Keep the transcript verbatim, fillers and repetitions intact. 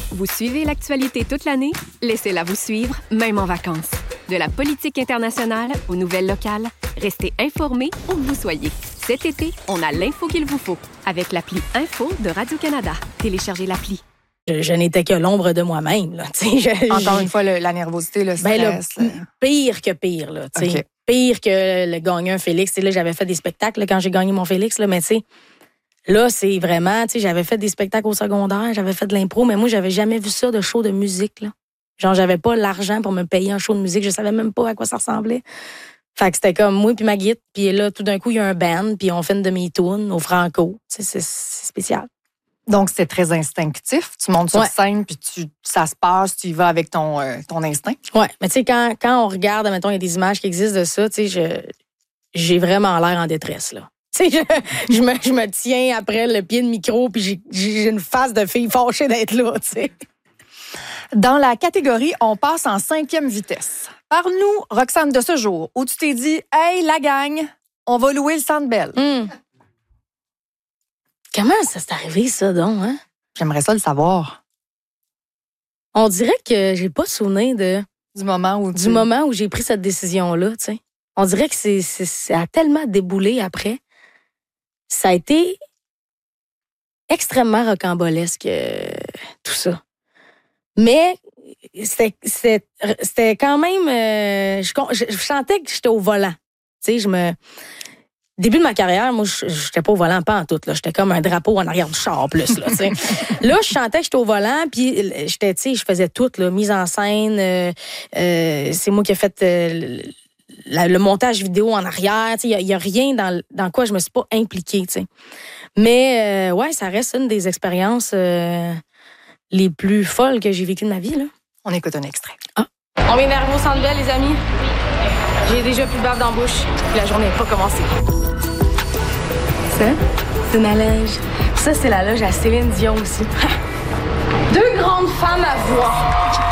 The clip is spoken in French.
Vous suivez l'actualité toute l'année? Laissez-la vous suivre, même en vacances. De la politique internationale aux nouvelles locales, restez informés où que vous soyez. Cet été, on a l'info qu'il vous faut avec l'appli Info de Radio-Canada. Téléchargez l'appli. Je, je n'étais que l'ombre de moi-même. Là. Je, Encore je, une fois, le, la nervosité, le stress. Ben là, pire que pire. Là, okay. Pire que le gagner un Félix. Là, j'avais fait des spectacles là, quand j'ai gagné mon Félix, là, mais tu sais, là, c'est vraiment, tu sais, j'avais fait des spectacles au secondaire, j'avais fait de l'impro, mais moi, j'avais jamais vu ça de show de musique, là. Genre, j'avais pas l'argent pour me payer un show de musique, je savais même pas à quoi ça ressemblait. Fait que c'était comme moi puis ma guide, puis là, tout d'un coup, il y a un band, puis on fait une demi-tourne au Franco. Tu sais, c'est, c'est spécial. Donc, c'est très instinctif. Tu montes sur ouais. scène, puis tu, ça se passe, tu y vas avec ton, euh, ton instinct. Oui, mais tu sais, quand, quand on regarde, mettons, il y a des images qui existent de ça, tu sais, je, j'ai vraiment l'air en détresse, là. Tu sais, je, je, me, je me tiens après le pied de micro, puis j'ai, j'ai une face de fille fâchée d'être là, tu sais. Dans la catégorie, on passe en cinquième vitesse. Parle-nous, Roxane, de ce jour où tu t'es dit « Hey, la gang, on va louer le Centre Bell. Mmh. » Comment ça s'est arrivé, ça, donc, hein? J'aimerais ça le savoir. On dirait que j'ai pas souvenir de... Du moment où Du tu... moment où j'ai pris cette décision-là, tu sais. On dirait que c'est, c'est, ça a tellement déboulé après. Ça a été extrêmement rocambolesque, euh, tout ça. Mais c'était, c'était, c'était quand même... Euh, je, je, je sentais que j'étais au volant. Tu sais, je me... Début de ma carrière, moi, je j'étais pas au volant, pas en tout. Là. J'étais comme un drapeau en arrière du char, plus. Là, là je chantais que j'étais au volant, puis j'étais, tu sais, je faisais tout, là, mise en scène. Euh, euh, c'est moi qui ai fait euh, la, le montage vidéo en arrière. Il n'y a, a rien dans, dans quoi je me suis pas impliquée. T'sais. Mais, euh, ouais, ça reste une des expériences euh, les plus folles que j'ai vécues de ma vie. Là. On écoute un extrait. Ah. On m'énerve au Centre Bell, les amis. J'ai déjà plus de bave dans la bouche, puis la journée n'est pas commencée. Ça, c'est ma loge. Ça, c'est la loge à Céline Dion aussi. Deux grandes femmes à voix.